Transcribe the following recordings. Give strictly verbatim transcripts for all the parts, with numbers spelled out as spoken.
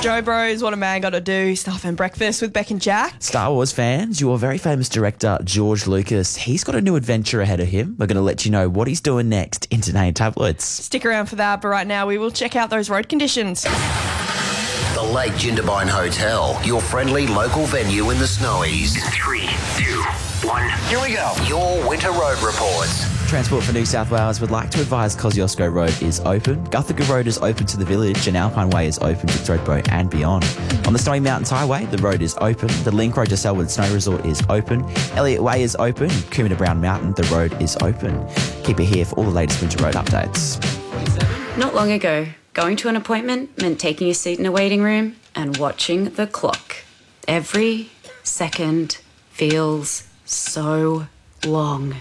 Joe Bros, What a Man Gotta Do, Stuff and Breakfast with Beck and Jack. Star Wars fans, your very famous director, George Lucas, he's got a new adventure ahead of him. We're going to let you know what he's doing next in Today in Tablets. Stick around for that, but right now we will check out those road conditions. The Lake Jindabyne Hotel, your friendly local venue in the Snowies. Three, two, one. Here we go. Your winter road reports. Transport for New South Wales would like to advise Kosciuszko Road is open, Guthaga Road is open to the village, and Alpine Way is open to Thredbo and beyond. On the Snowy Mountains Highway, the road is open, the Link Road to Selwood Snow Resort is open, Elliott Way is open, Coomera to Brown Mountain, the road is open. Keep it here for all the latest winter road updates. Not long ago, going to an appointment meant taking a seat in a waiting room and watching the clock. Every second feels so long.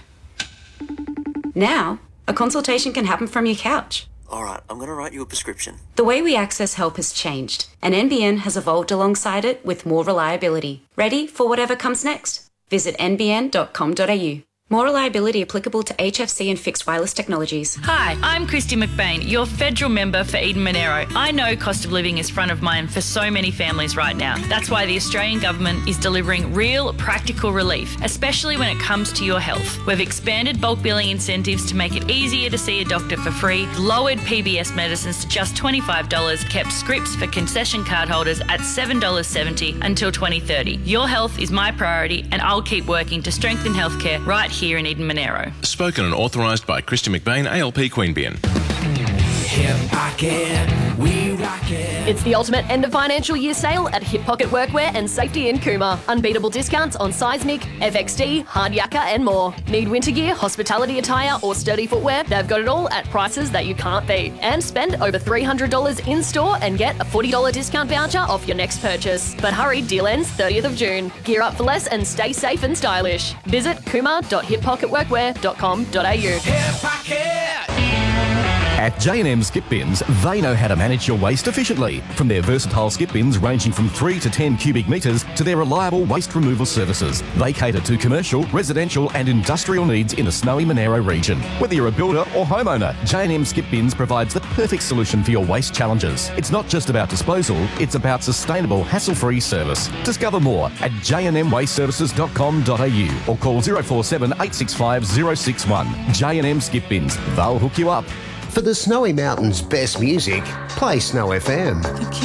Now, a consultation can happen from your couch. All right, I'm going to write you a prescription. The way we access help has changed, and N B N has evolved alongside it with more reliability. Ready for whatever comes next? Visit n b n dot com dot a u. More reliability applicable to H F C and fixed wireless technologies. Hi, I'm Christy McBain, your federal member for Eden Monero. I know cost of living is front of mind for so many families right now. That's why the Australian government is delivering real, practical relief, especially when it comes to your health. We've expanded bulk billing incentives to make it easier to see a doctor for free, lowered P B S medicines to just twenty-five dollars, kept scripts for concession card holders at seven dollars seventy until twenty thirty. Your health is my priority, and I'll keep working to strengthen healthcare right here here in Eden Monero. Spoken and authorised by Christy McBain, A L P Queanbeyan. Hip Pocket, we rock it. It's the ultimate end of financial year sale at Hip Pocket Workwear and Safety in Coomera. Unbeatable discounts on Seismic, F X D, Hard Yakka and more. Need winter gear, hospitality attire or sturdy footwear? They've got it all at prices that you can't beat. And spend over three hundred dollars in store and get a forty dollars discount voucher off your next purchase. But hurry, deal ends thirtieth of June. Gear up for less and stay safe and stylish. Visit coomera dot hip pocket workwear dot com dot a u. Hip Pocket! At J and M Skip Bins, they know how to manage your waste efficiently. From their versatile skip bins ranging from three to ten cubic metres to their reliable waste removal services, they cater to commercial, residential and industrial needs in the Snowy Monero region. Whether you're a builder or homeowner, J and M Skip Bins provides the perfect solution for your waste challenges. It's not just about disposal, it's about sustainable, hassle-free service. Discover more at j n m waste services dot com dot a u or call zero four seven, eight six five, zero six one. J and M Skip Bins, they'll hook you up. For the Snowy Mountains' best music, play Snow F M.